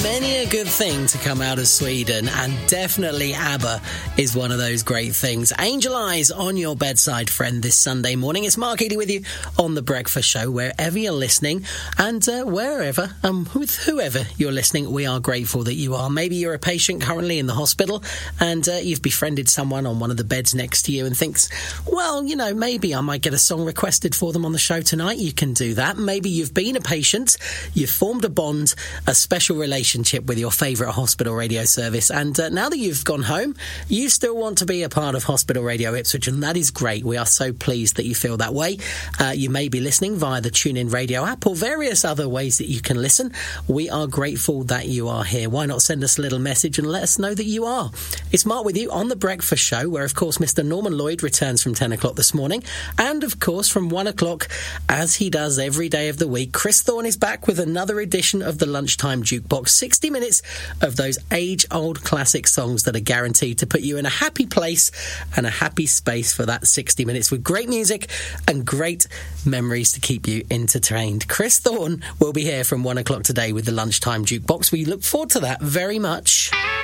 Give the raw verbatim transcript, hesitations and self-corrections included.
Many a good thing to come out of Sweden, and definitely ABBA is one of those great things. Angel Eyes on your bedside friend this Sunday morning. It's Mark Eady with you on The Breakfast Show, wherever you're listening, and uh, wherever, um, with whoever you're listening, we are grateful that you are. Maybe you're a patient currently in the hospital, and uh, you've befriended someone on one of the beds next to you and thinks, well, you know, maybe I might get a song requested for them on the show tonight. You can do that. Maybe you've been a patient, you've formed a bond, a special relationship with your favourite hospital radio service, and uh, now that you've gone home, you still want to be a part of Hospital Radio Ipswich, and that is great. We are so pleased that you feel that way. Uh, you may be listening via the TuneIn Radio app or various other ways that you can listen. We are grateful that you are here. Why not send us a little message and let us know that you are? It's Mark with you on The Breakfast Show, where of course Mister Norman Lloyd returns from ten o'clock this morning, and of course from one o'clock, as he does every day of the week, Chris Thorne is back with another edition of the Lunchtime Jukebox. sixty minutes of those age-old classic songs that are guaranteed to put you in a happy place and a happy space for that sixty minutes, with great music and great memories to keep you entertained. Chris Thorne will be here from one o'clock today with the Lunchtime Jukebox. We look forward to that very much.